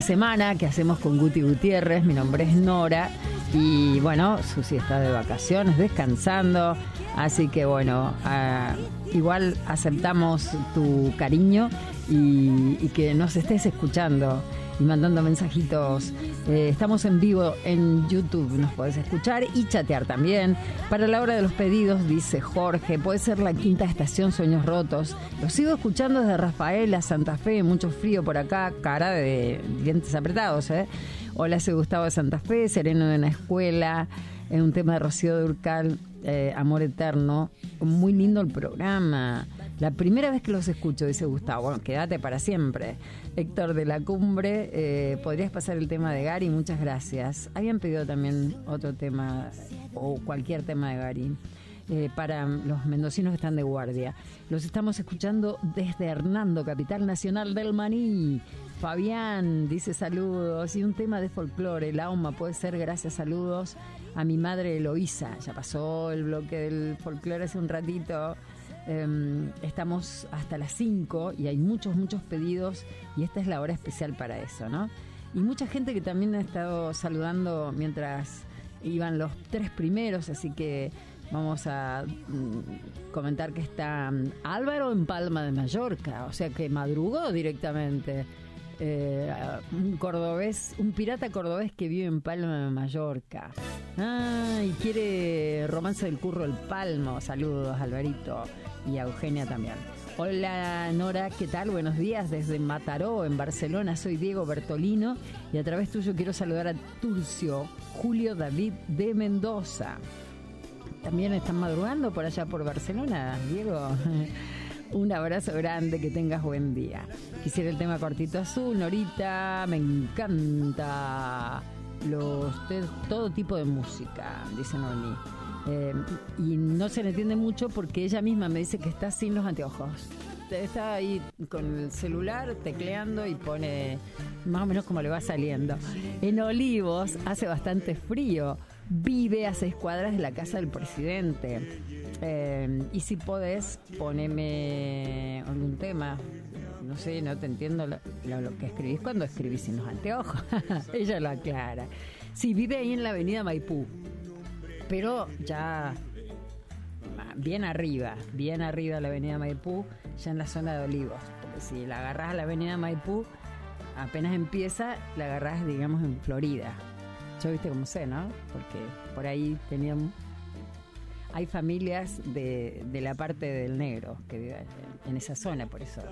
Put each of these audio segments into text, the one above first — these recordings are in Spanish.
Semana que hacemos con Guti Gutiérrez. Mi nombre es Nora y bueno, Susi está de vacaciones, descansando, así que bueno, igual aceptamos tu cariño y que nos estés escuchando y mandando mensajitos. Estamos en vivo en YouTube, nos podés escuchar y chatear también. Para la hora de los pedidos, dice Jorge, puede ser la quinta estación Sueños Rotos. Lo sigo escuchando desde Rafaela, Santa Fe, mucho frío por acá, cara de dientes apretados, ¿eh? Hola, soy Gustavo de Santa Fe, sereno de una escuela, un tema de Rocío Dúrcal, Amor Eterno. Muy lindo el programa. La primera vez que los escucho, dice Gustavo, bueno, quédate para siempre. Héctor de la Cumbre, podrías pasar el tema de Gary, muchas gracias. Habían pedido también otro tema o cualquier tema de Gary para los mendocinos que están de guardia. Los estamos escuchando desde Hernando, capital nacional del maní. Fabián dice saludos y un tema de folclore, la OMA puede ser, gracias, saludos a mi madre Eloísa. Ya pasó el bloque del folclore hace un ratito. Estamos hasta las 5 y hay muchos pedidos y esta es la hora especial para eso, ¿no? Y mucha gente que también ha estado saludando mientras iban los 3 primeros, así que vamos a comentar que está Álvaro en Palma de Mallorca, o sea que madrugó directamente. Un cordobés, un pirata cordobés que vive en Palma de Mallorca. Y quiere Romance del Curro el Palmo. Saludos, Alvarito, y a Eugenia también. Hola Nora, ¿qué tal? Buenos días desde Mataró, en Barcelona. Soy Diego Bertolino y a través tuyo quiero saludar a Turcio Julio David de Mendoza. También están madrugando por allá por Barcelona, Diego. Un abrazo grande, que tengas buen día. Quisiera el tema Cortito Azul, Norita, me encanta todo tipo de música, dice Noemí. Y no se le entiende mucho porque ella misma me dice que está sin los anteojos. Está ahí con el celular tecleando y pone más o menos como le va saliendo. En Olivos hace bastante frío. Vive a 6 cuadras de la casa del presidente. Y si podés, poneme algún tema. No sé, no te entiendo lo que escribís cuando escribís sin los anteojos. Ella lo aclara. Sí, vive ahí en la avenida Maipú, pero ya bien arriba de la avenida Maipú, ya en la zona de Olivos. Porque si la agarrás a la avenida Maipú, apenas empieza, la agarrás, digamos, en Florida. Yo viste cómo sé, ¿no? Porque por ahí hay familias de la parte del negro que viven en esa zona, por eso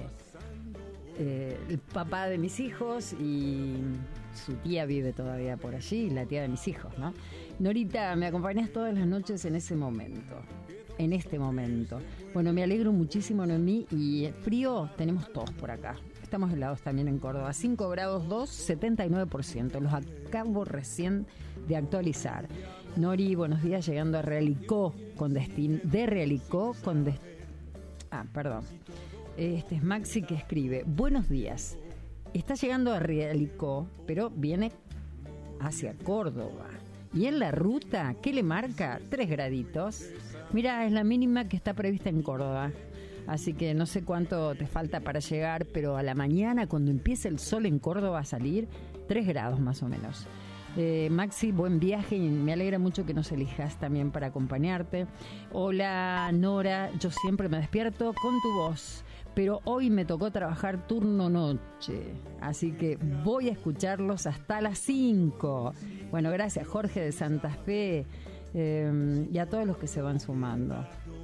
el papá de mis hijos y su tía vive todavía por allí, la tía de mis hijos, ¿no? Norita, me acompañás todas las noches en este momento. Bueno, me alegro muchísimo, Noemí, y frío tenemos todos por acá. Estamos helados también en Córdoba, 5 grados 2, 79%. Los acabo recién de actualizar. Nori, buenos días, llegando a Realicó con destino. Perdón. Este es Maxi que escribe: buenos días. Está llegando a Realicó, pero viene hacia Córdoba. Y en la ruta, ¿qué le marca? 3 graditos. Mira, es la mínima que está prevista en Córdoba. Así que no sé cuánto te falta para llegar, pero a la mañana, cuando empiece el sol en Córdoba a salir, 3 grados más o menos. Maxi, buen viaje y me alegra mucho que nos elijas también para acompañarte. Hola Nora, yo siempre me despierto con tu voz, pero hoy me tocó trabajar turno noche, así que voy a escucharlos hasta las 5. Bueno, gracias Jorge de Santa Fe y a todos los que se van sumando.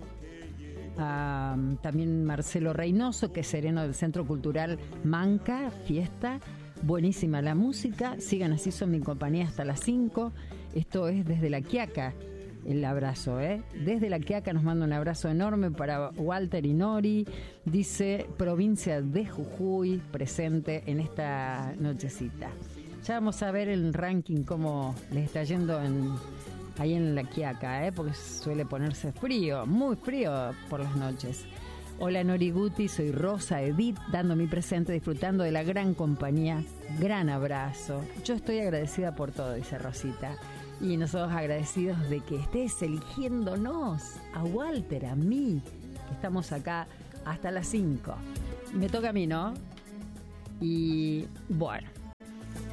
También Marcelo Reynoso, que es sereno del Centro Cultural Manca, fiesta. Buenísima la música, sigan así, son mi compañía hasta las 5. Esto es desde La Quiaca, el abrazo, Desde La Quiaca nos manda un abrazo enorme para Walter y Nori. Dice provincia de Jujuy, presente en esta nochecita. Ya vamos a ver el ranking cómo les está yendo ahí en La Quiaca, porque suele ponerse frío, muy frío por las noches. Hola Nori Guti, soy Rosa Edith, dando mi presente, disfrutando de la gran compañía. Gran abrazo. Yo estoy agradecida por todo, dice Rosita. Y nosotros agradecidos de que estés eligiéndonos, a Walter, a mí, que estamos acá hasta las 5. Me toca a mí, ¿no? Y bueno,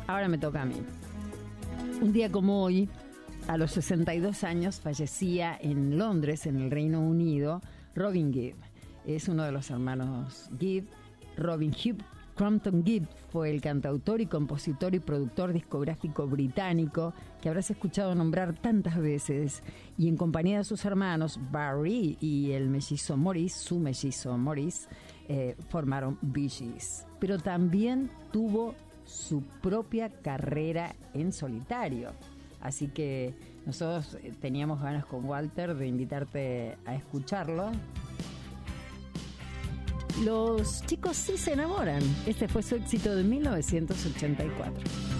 ahora me toca a mí. Un día como hoy, a los 62 años, fallecía en Londres, en el Reino Unido, Robin Gibb. Es uno de los hermanos Gibb. Robin Gibb Crampton Gibb fue el cantautor y compositor y productor discográfico británico que habrás escuchado nombrar tantas veces, y en compañía de sus hermanos Barry y el mellizo Maurice, su mellizo Maurice, formaron Bee Gees. Pero también tuvo su propia carrera en solitario. Así que nosotros teníamos ganas con Walter de invitarte a escucharlo. Los chicos sí se enamoran. Este fue su éxito de 1984.